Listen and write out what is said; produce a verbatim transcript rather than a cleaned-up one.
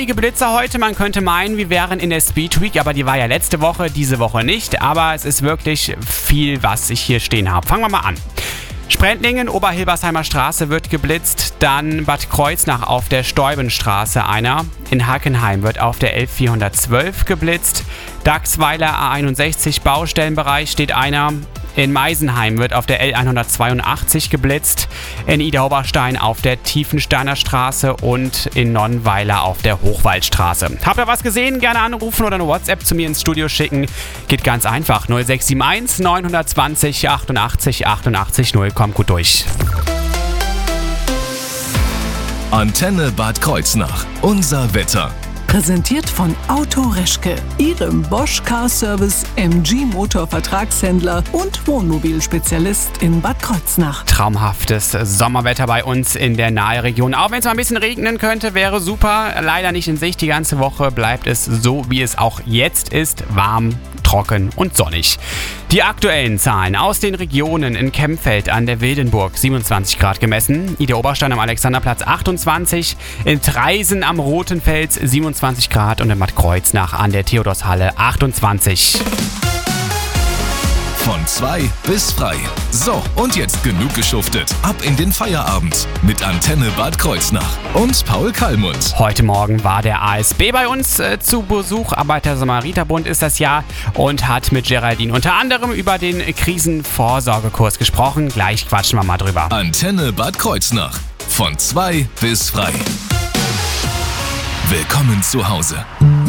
einige Blitzer heute. Man könnte meinen, wir wären in der Speed Week, aber die war ja letzte Woche, diese Woche nicht. Aber es ist wirklich viel, was ich hier stehen habe. Fangen wir mal an. Sprendlingen, Oberhilbersheimer Straße wird geblitzt, dann Bad Kreuznach auf der Steubenstraße einer. In Hackenheim wird auf der elf vierhundertzwölf geblitzt. Dachsweiler A einundsechzig Baustellenbereich steht einer. In Meisenheim wird auf der L hundertzweiundachtzig geblitzt, in Idar-Oberstein auf der Tiefensteiner Straße und in Nonnweiler auf der Hochwaldstraße. Habt ihr was gesehen? Gerne anrufen oder eine WhatsApp zu mir ins Studio schicken. Geht ganz einfach. null sechs sieben eins neun zwei null achtundachtzig achtundachtzig null. Kommt gut durch. Antenne Bad Kreuznach. Unser Wetter. Präsentiert von Auto Reschke, Ihrem Bosch Car Service, M G Motor Vertragshändler und Wohnmobilspezialist in Bad Kreuznach. Traumhaftes Sommerwetter bei uns in der Nahregion. Auch wenn es mal ein bisschen regnen könnte, wäre super. Leider nicht in Sicht. Die ganze Woche bleibt es so, wie es auch jetzt ist. Warm, trocken und sonnig. Die aktuellen Zahlen aus den Regionen: in Kempfeld an der Wildenburg siebenundzwanzig Grad gemessen, Idar-Oberstein am Alexanderplatz achtundzwanzig, in Traisen am Rotenfels siebenundzwanzig Grad und in Bad Kreuznach an der Theodorshalle achtundzwanzig. Von zwei bis frei. So, und jetzt genug geschuftet. Ab in den Feierabend mit Antenne Bad Kreuznach und Paul Kallmund. Heute Morgen war der A S B bei uns äh, zu Besuch. Arbeiter-Samariter-Bund ist das Jahr und hat mit Geraldine unter anderem über den Krisenvorsorgekurs gesprochen. Gleich quatschen wir mal drüber. Antenne Bad Kreuznach. Von zwei bis frei. Willkommen zu Hause.